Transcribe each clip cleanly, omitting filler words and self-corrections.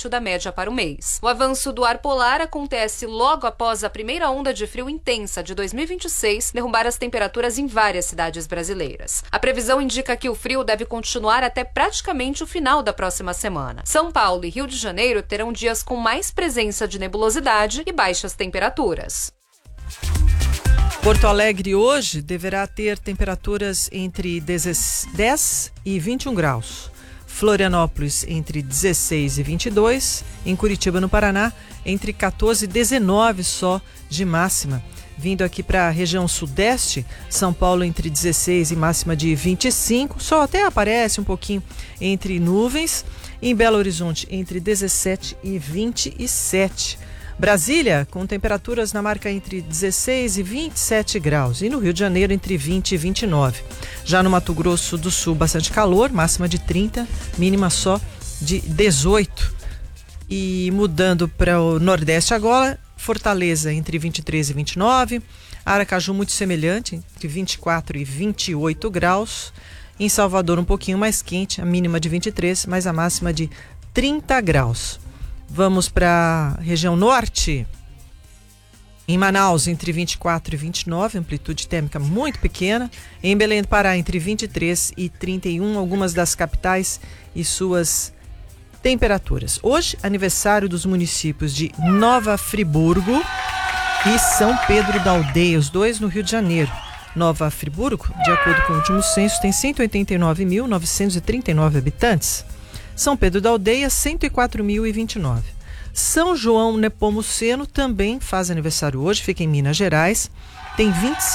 abaixo da média para o mês. O avanço do ar polar acontece logo após a primeira onda de frio intensa de 2026 derrubar as temperaturas em várias cidades brasileiras. A previsão indica que o frio deve continuar até praticamente o final da próxima semana. São Paulo e Rio de Janeiro terão dias com mais presença de nebulosidade e baixas temperaturas. Porto Alegre hoje deverá ter temperaturas entre 10 e 21 graus. Florianópolis entre 16 e 22. Em Curitiba, no Paraná, entre 14 e 19 só de máxima. Vindo aqui para a região sudeste, São Paulo entre 16 e máxima de 25. Só até aparece um pouquinho entre nuvens. Em Belo Horizonte entre 17 e 27. Brasília, com temperaturas na marca entre 16 e 27 graus. E no Rio de Janeiro, entre 20 e 29. Já no Mato Grosso do Sul, bastante calor, máxima de 30, mínima só de 18. E mudando para o Nordeste agora, Fortaleza, entre 23 e 29. Aracaju, muito semelhante, entre 24 e 28 graus. Em Salvador, um pouquinho mais quente, a mínima de 23, mas a máxima de 30 graus. Vamos para a região norte. Em Manaus, entre 24 e 29, amplitude térmica muito pequena. Em Belém do Pará, entre 23 e 31, algumas das capitais e suas temperaturas. Hoje, aniversário dos municípios de Nova Friburgo e São Pedro da Aldeia, os dois no Rio de Janeiro. Nova Friburgo, de acordo com o último censo, tem 189.939 habitantes. São Pedro da Aldeia, 104.029. São João Nepomuceno também faz aniversário hoje, fica em Minas Gerais, tem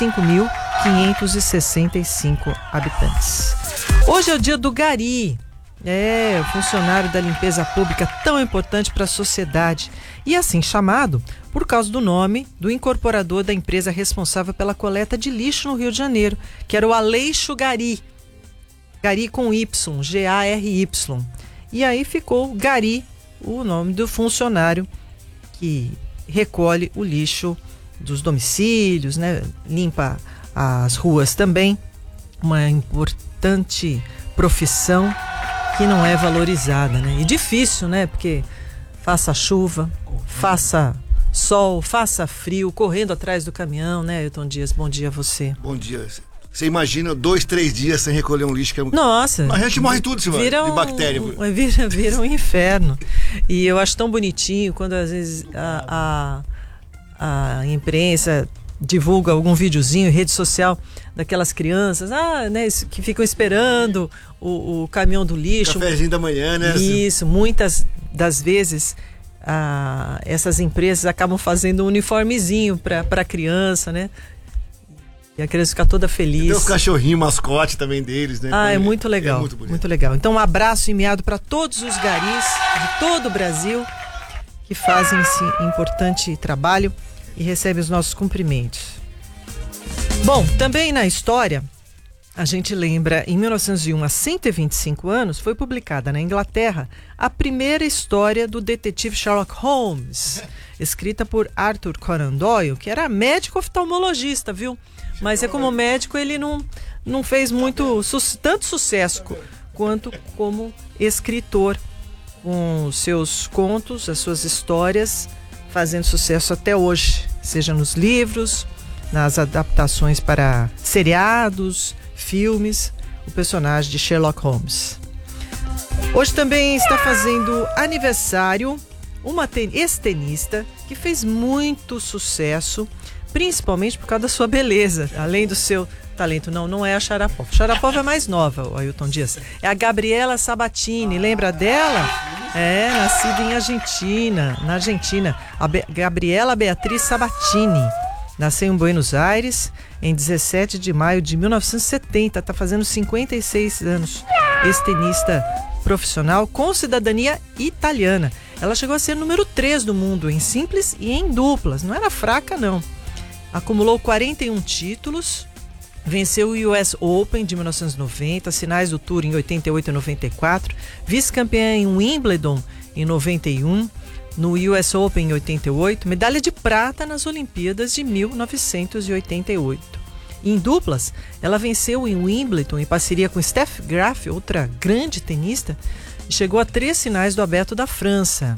25.565 habitantes. Hoje é o dia do gari, o funcionário da limpeza pública tão importante para a sociedade, e assim chamado por causa do nome do incorporador da empresa responsável pela coleta de lixo no Rio de Janeiro, que era o Aleixo Gari. Gari com Y, G-A-R-Y. E aí ficou Gari, o nome do funcionário que recolhe o lixo dos domicílios, né? Limpa as ruas também. Uma importante profissão que não é valorizada, né? E difícil, né? Porque faça chuva, faça sol, faça frio, correndo atrás do caminhão, né, Ailton Dias? Bom dia a você. Bom dia. Você imagina 2, 3 dias sem recolher um lixo que é... Nossa! A gente morre tudo, Silvana, de bactéria. Vira um inferno. E eu acho tão bonitinho quando às vezes a imprensa divulga algum videozinho em rede social daquelas crianças, né, que ficam esperando o caminhão do lixo. Cafézinho da manhã, né? Isso, muitas das vezes essas empresas acabam fazendo um uniformezinho para a criança, né? E a criança fica toda feliz. Tem os cachorrinhos, mascote também deles, né? É muito legal. Muito legal. Então, um abraço enviado para todos os garis de todo o Brasil que fazem esse importante trabalho e recebem os nossos cumprimentos. Bom, também na história, a gente lembra, em 1901, há 125 anos, foi publicada na Inglaterra a primeira história do detetive Sherlock Holmes, escrita por Arthur Conan Doyle, que era médico oftalmologista, viu? Mas como médico ele não fez tanto sucesso quanto como escritor, com os seus contos, as suas histórias, fazendo sucesso até hoje, seja nos livros, nas adaptações para seriados, filmes, o personagem de Sherlock Holmes. Hoje também está fazendo aniversário uma ex-tenista que fez muito sucesso, principalmente por causa da sua beleza, além do seu talento. Não é a Sharapova. Sharapova é mais nova, o Ailton Dias. É a Gabriela Sabatini, lembra dela? Nascida na Argentina. A Gabriela Beatriz Sabatini. Nasceu em Buenos Aires em 17 de maio de 1970. Está fazendo 56 anos. Ex-tenista profissional com cidadania italiana. Ela chegou a ser número 3 do mundo em simples e em duplas. Não era fraca, não. Acumulou 41 títulos, venceu o US Open de 1990, finais do Tour em 88 e 94, vice-campeã em Wimbledon em 91, no US Open em 88, medalha de prata nas Olimpíadas de 1988. Em duplas, ela venceu em Wimbledon em parceria com Steffi Graf, outra grande tenista, e chegou a 3 finais do Aberto da França.